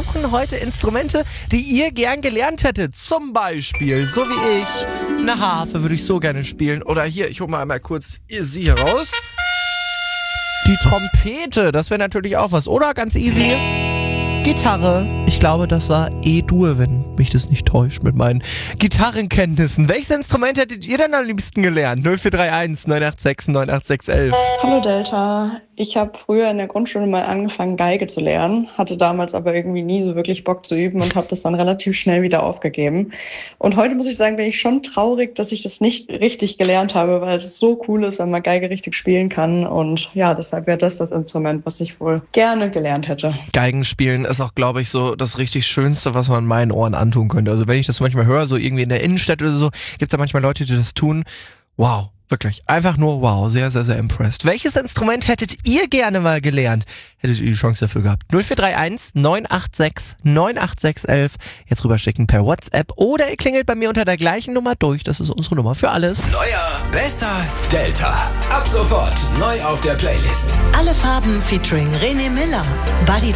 suchen heute Instrumente, die ihr gern gelernt hättet. Zum Beispiel, so wie ich, eine Harfe würde ich so gerne spielen. Oder hier, ich hole mal einmal kurz sie hier raus. Die Trompete, das wäre natürlich auch was. Oder ganz easy, Gitarre. Ich glaube, das war E-Dur, wenn mich das nicht täuscht mit meinen Gitarrenkenntnissen. Welches Instrument hättet ihr denn am liebsten gelernt? 0431 986 98611. Hallo Delta, ich habe früher in der Grundschule mal angefangen Geige zu lernen, hatte damals aber irgendwie nie so wirklich Bock zu üben und habe das dann relativ schnell wieder aufgegeben. Und heute muss ich sagen, bin ich schon traurig, dass ich das nicht richtig gelernt habe, weil es so cool ist, wenn man Geige richtig spielen kann. Und ja, deshalb wäre das Instrument, was ich wohl gerne gelernt hätte. Geigenspielen ist auch, glaube ich, so das richtig Schönste, was man meinen Ohren antun könnte. Also wenn ich das manchmal höre, so irgendwie in der Innenstadt oder so, gibt es da manchmal Leute, die das tun. Wow, wirklich. Einfach nur wow. Sehr, sehr, sehr impressed. Welches Instrument hättet ihr gerne mal gelernt? Hättet ihr die Chance dafür gehabt? 0431 986 98611. Jetzt rüberschicken per WhatsApp oder ihr klingelt bei mir unter der gleichen Nummer durch. Das ist unsere Nummer für alles. Neuer, besser, Delta. Ab sofort neu auf der Playlist. Alle Farben featuring René Miller. Buddy